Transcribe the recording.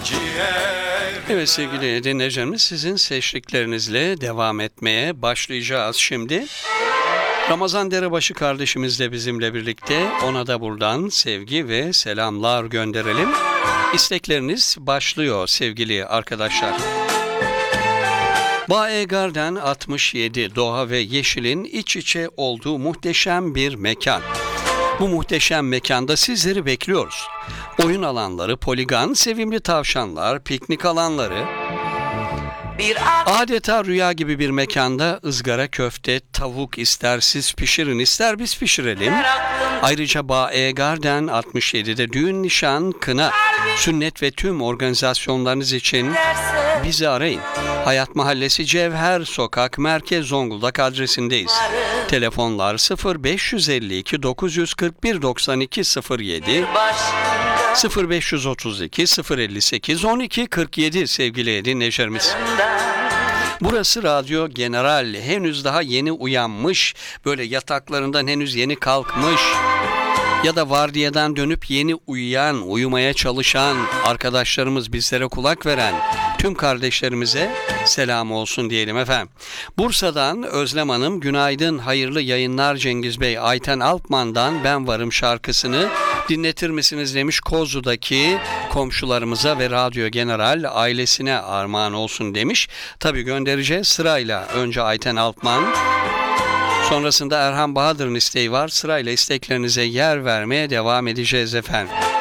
Evet sevgili dinleyicilerimiz, sizin seçtiklerinizle devam etmeye başlayacağız şimdi. Ramazan Derebaşı kardeşimiz de bizimle birlikte, ona da buradan sevgi ve selamlar gönderelim. İstekleriniz başlıyor sevgili arkadaşlar. Bae Garden 67, doğa ve yeşilin iç içe olduğu muhteşem bir mekan. Bu muhteşem mekanda sizleri bekliyoruz. Oyun alanları, poligon, sevimli tavşanlar, piknik alanları. Adeta rüya gibi bir mekanda ızgara köfte, tavuk ister siz pişirin ister biz pişirelim. Ayrıca Bae Garden 67'de düğün, nişan, kına, sünnet ve tüm organizasyonlarınız için bizi arayın. Hayat Mahallesi Cevher Sokak, Merkez Zonguldak adresindeyiz. Telefonlar 0552 941 92 07 0532 058 12 47 sevgili dinleyicilerimiz. Burası Radyo General, henüz daha yeni uyanmış, böyle yataklarından henüz yeni kalkmış ya da vardiyadan dönüp yeni uyuyan, uyumaya çalışan arkadaşlarımız, bizlere kulak veren tüm kardeşlerimize selam olsun diyelim efendim. Bursa'dan Özlem Hanım, günaydın, hayırlı yayınlar Cengiz Bey. Ayten Alpman'dan Ben Varım şarkısını dinletir misiniz demiş, Kozlu'daki komşularımıza ve Radyo General ailesine armağan olsun demiş. Tabii göndereceğiz sırayla, önce Ayten Alpman, sonrasında Erhan Bahadır'ın isteği var. Sırayla isteklerinize yer vermeye devam edeceğiz efendim.